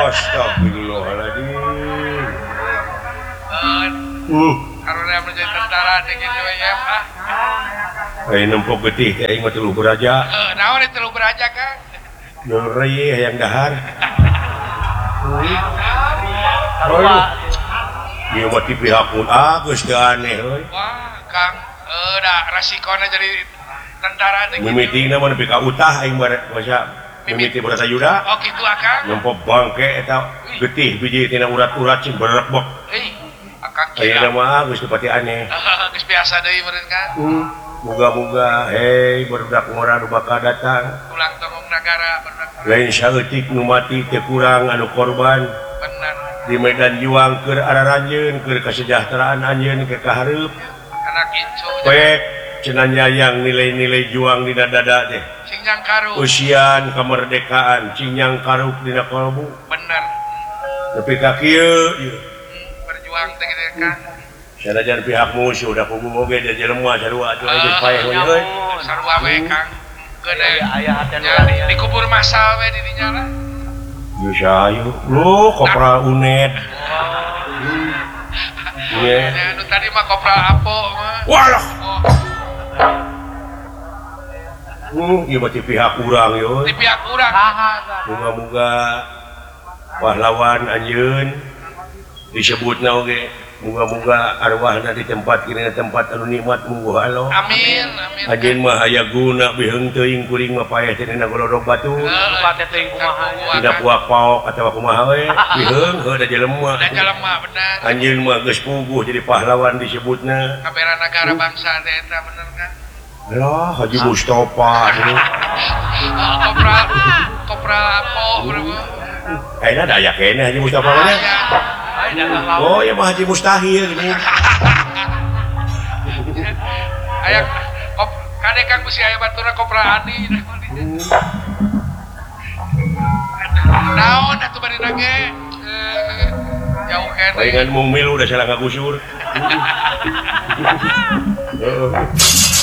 Astagfirullahaladzim. Karena menjadi tentara deh gitu ya Pak. Ayo nempok getih teh aing mah teu beraja. Naon itu lu beraja Kang? Nurei hayang dahar. Ieu mah ti pihak mun geus teu aneh euy. Wah, Kang, da rasikona jadi tentara deh gitu. Mimitingna mah nepi ka utah aing masa mimiti Bratayuda. Oh gitu Kang. Nempok bangke eta getih biji tina urat-urat cing berebek. Akang Ayeuna kira. mah geus teu pati aneh. Geus biasa deui meureun Kang. Moga-moga hei barudak ngora nu bakal datang. Ulang tongong negara bener. Lain saeutik nu mati teu kurang anu korban. Bener. Di medan juang keur araranjeun keur kesejahteraan anjeun ke kahareup. Anak incu. Poek cenah nyayang nilai-nilai juang dina dada teh. Sing nyang karu. Usian kemerdekaan cinyang karuk dina kalbu. Bener. Nepi ka kieu ieu. Berjuang teh gitu Kang. Sanajan pihak musuh da kubu oge da jelema sarua atuh geus paeh we euy. Sarua we Kang. Gede. Aya hatian Ya, dikubur masal we di dinya lah. Geus ayo. Lu kopral UNED. Iya. Ya, nu tadi mah kopral Apo mah. Walah. Oh, Ieu mah ti pihak urang yo. di pihak urang. Muga-muga pahlawan anjeun disebutna oge muga-muga arwahna di tempat kini tempat anu nikmat mungguh Allah. Amin, amin. Anjeun mah aya guna beheung teuing kuring mah paeh teh dina golodog batu. Pate teuing kumaha. Tidak puak paok atawa kumaha we. Beheung heuh da jelema. Da jelema bener. Anjeun mah geus puguh jadi pahlawan disebutna. Kabera negara bangsa teh eta bener kan. Alah Haji Mustofa. Kopral Apo berapa? Ayeuna da aya keneh Haji Mustofa mah. Oh ya mah Haji Mustahil ini. Aya kade Kang bisi aya baturna kopral Adi. Naon atuh bari nage? Jauh keneh. Palingan mung milu udah salah ngagusur.